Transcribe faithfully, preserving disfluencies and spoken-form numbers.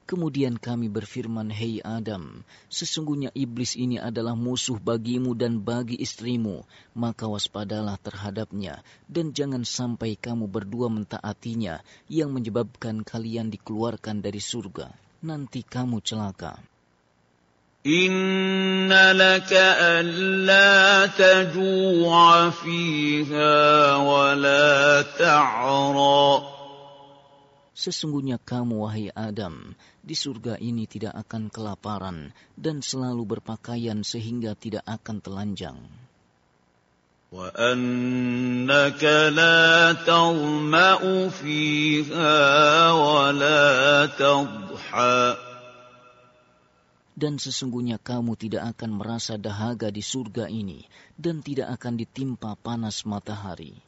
Kemudian kami berfirman, "Hei Adam, sesungguhnya iblis ini adalah musuh bagimu dan bagi istrimu, maka waspadalah terhadapnya, dan jangan sampai kamu berdua mentaatinya, yang menyebabkan kalian dikeluarkan dari surga. Nanti kamu celaka." Inna laka alla taju'a fiha wa la ta'ra. Sesungguhnya kamu, wahai Adam, di surga ini tidak akan kelaparan dan selalu berpakaian sehingga tidak akan telanjang. Wa annaka la tadma'u fiha wa la tadha. Dan sesungguhnya kamu tidak akan merasa dahaga di surga ini dan tidak akan ditimpa panas matahari.